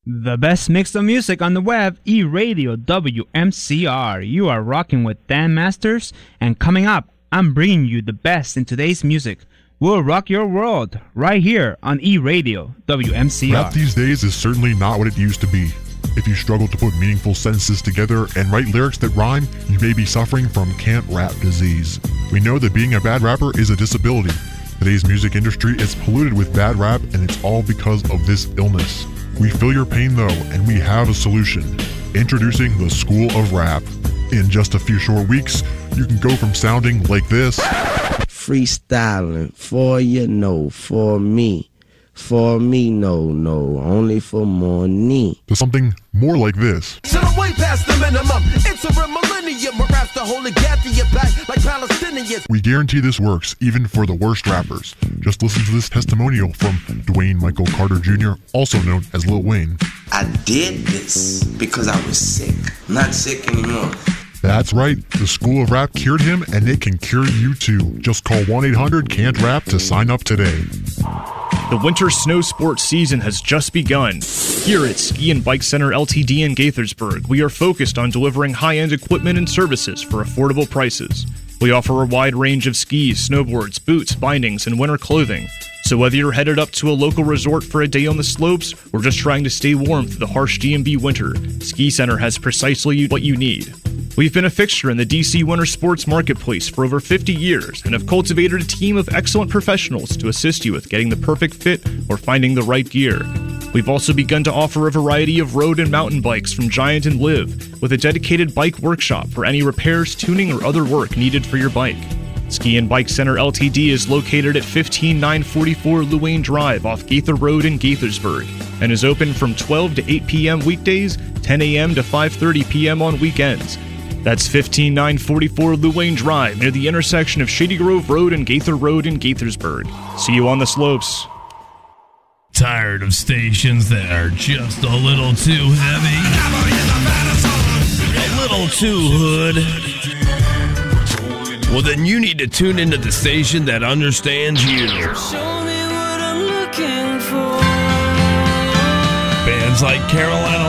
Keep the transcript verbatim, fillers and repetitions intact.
The best mix of music on the web, E-Radio W M C R. You are rocking with Dan Masters, and coming up, I'm bringing you the best in today's music. We'll rock your world right here on E-Radio W M C R. Rap these days is certainly not what it used to be. If you struggle to put meaningful sentences together and write lyrics that rhyme, you may be suffering from can't rap disease. We know that being a bad rapper is a disability. Today's music industry is polluted with bad rap, and it's all because of this illness. We feel your pain though, and we have a solution. Introducing the School of Rap. In just a few short weeks, you can go from sounding like this. Freestyling, for you know, for me. For me, no, no, only for money. To something more like this. So I'm way past the minimum. It's a millennium. My raps to hold it gather your back like Palestinians. We guarantee this works even for the worst rappers. Just listen to this testimonial from Dwayne Michael Carter Junior, also known as Lil Wayne. I did this because I was sick. I'm not sick anymore. That's right, the School of Rap cured him, and it can cure you too. Just call one eight hundred can't rap to sign up today. The winter snow sports season has just begun. Here at Ski and Bike Center Ltd in Gaithersburg, we are focused on delivering high-end equipment and services for affordable prices. We offer a wide range of skis, snowboards, boots, bindings, and winter clothing. So whether you're headed up to a local resort for a day on the slopes or just trying to stay warm through the harsh D M V winter, Ski Center has precisely what you need. We've been a fixture in the D C winter sports marketplace for over fifty years and have cultivated a team of excellent professionals to assist you with getting the perfect fit or finding the right gear. We've also begun to offer a variety of road and mountain bikes from Giant and Liv, with a dedicated bike workshop for any repairs, tuning, or other work needed for your bike. Ski and Bike Center Ltd is located at fifteen nine forty-four Luane Drive off Gaither Road in Gaithersburg and is open from twelve to eight p.m. weekdays, ten a.m. to five thirty p.m. on weekends. That's fifteen nine forty-four Luane Drive near the intersection of Shady Grove Road and Gaither Road in Gaithersburg. See you on the slopes. Tired of stations that are just a little too heavy? A little too hood? Well, then you need to tune into the station that understands you. Show me what I'm looking for. Bands like Carolina